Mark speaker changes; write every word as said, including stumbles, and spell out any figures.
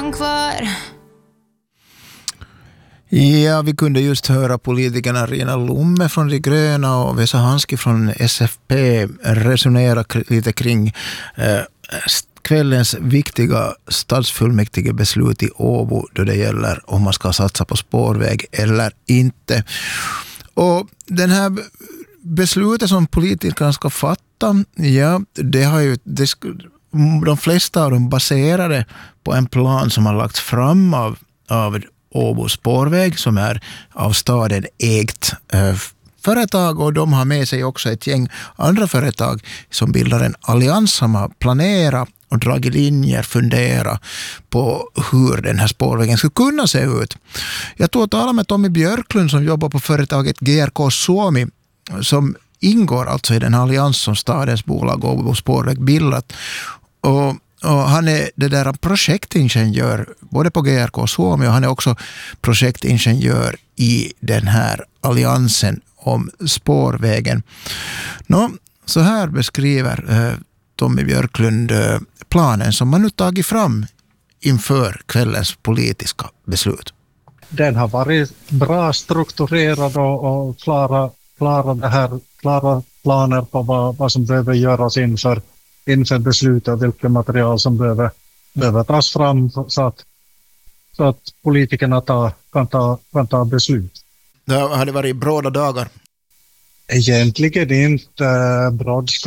Speaker 1: ensam kvar.
Speaker 2: Ja, vi kunde just höra politikerna Rina Lomme från De gröna och Vesa Hanski från S F P resonera lite kring eh, kvällens viktiga stadsfullmäktige beslut i Åbo då det gäller om man ska satsa på spårväg eller inte. Och den här beslutet som politikerna ska fatta, ja, det har ju det sk- de flesta av dem baserade på en plan som har lagts fram av, av Åbo spårväg som är av staden ägt eh, företag, och de har med sig också ett gäng andra företag som bildar en allians som har planerat och dragit linjer, fundera på hur den här spårvägen skulle kunna se ut. Jag tog och talade med Tommy Björklund som jobbar på företaget G R K Suomi som ingår alltså i den allians som stadens bolag Åbo spårväg bildat. Och Och han är det där projektingenjör både på G R K Suomi och han är också projektingenjör i den här alliansen om spårvägen. Nå, så här beskriver eh, Tommy Björklund eh, planen som man nu tagit fram inför kvällens politiska beslut.
Speaker 3: Den har varit bra strukturerad och, och klara, klara, det här, klara planer på vad, vad som behöver göras inför inför beslutet och vilket material som behöver, behöver tas fram så att, så att politikerna ta, kan, ta, kan ta beslut.
Speaker 2: Det har det varit bråda dagar?
Speaker 3: Egentligen inte brådska